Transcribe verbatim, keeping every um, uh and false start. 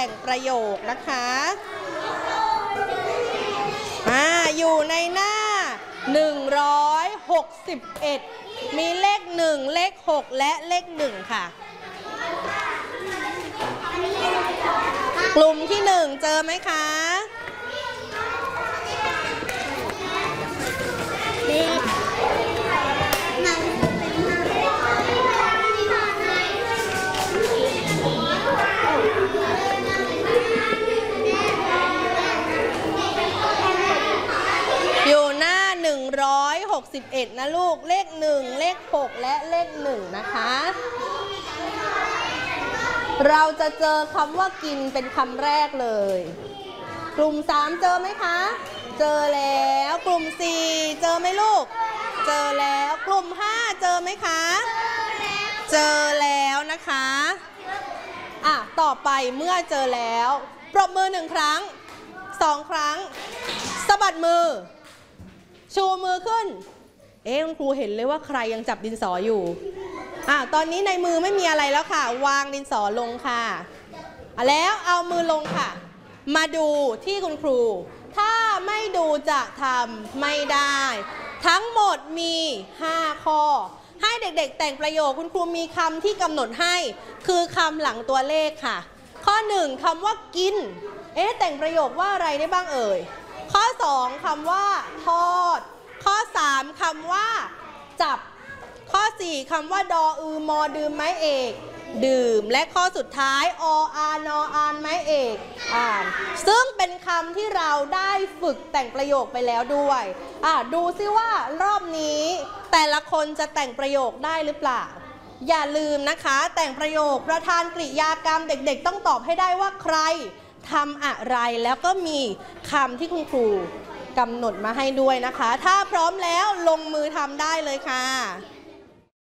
แต่งประโยคนะคะอ่าอยู่ในหน้าหนึ่งร้อยหกสิบเอ็ดมีเลขหนึ่งเลขหกและเลขหนึ่งค่ะกลุ่มที่หนึ่งเจอไหมคะอยู่หน้าหนึ่งร้อยหกสิบเอ็ดนะลูกเลขหนึ่งเลขหกและเลขหนึ่งนะคะเราจะเจอคำว่ากินเป็นคำแรกเลยกลุ่มสามเจอไหมคะเจอแล้วกลุ่มสี่เจอไหมลูกเจอแล้วกลุ่มห้าเจอไหมคะเจอแล้วนะคะอ่ะต่อไปเมื่อเจอแล้วปรบมือหนึ่งครั้งสองครั้งสะบัดมือชูมือขึ้นเอ๊ะคุณครูเห็นเลยว่าใครยังจับดินสออยู่อ่ะตอนนี้ในมือไม่มีอะไรแล้วค่ะวางดินสอลงค่ะอ่ะแล้วเอามือลงค่ะมาดูที่คุณครูถ้าไม่ดูจะทำไม่ได้ทั้งหมดมีห้าข้อให้เด็กๆแต่งประโยคคุณครูมีคำที่กำหนดให้คือคำหลังตัวเลขค่ะข้อหนึ่งคำว่ากินเอ๊ะแต่งประโยคว่าอะไรได้บ้างเอ่ยข้อสองคำว่าทอดข้อสามคำว่าจับข้อสี่คำว่าดออือมอดื่มไม้เอกดื่มและข้อสุดท้ายออานออานไม้เอกอ่านซึ่งเป็นคำที่เราได้ฝึกแต่งประโยคไปแล้วด้วยอ่ะดูซิว่ารอบนี้แต่ละคนจะแต่งประโยคได้หรือเปล่าอย่าลืมนะคะแต่งประโยคประธานกริยากรรมเด็กๆต้องตอบให้ได้ว่าใครทำอะไรแล้วก็มีคำที่คุณครูกำหนดมาให้ด้วยนะคะถ้าพร้อมแล้วลงมือทำได้เลยค่ะ